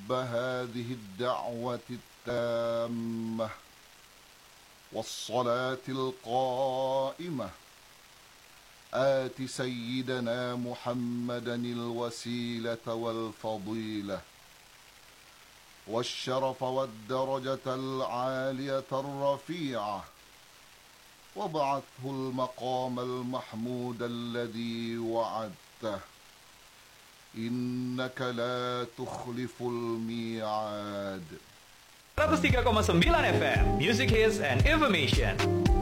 رب هذه الدعوة التامة والصلاة القائمة آت سيدنا محمدا الوسيلة والفضيلة والشرف والدرجة العالية الرفيعة وابعثه المقام المحمود الذي وعدته إنك لا تخلف الميعاد. 103,9 FM Music Hits and Information.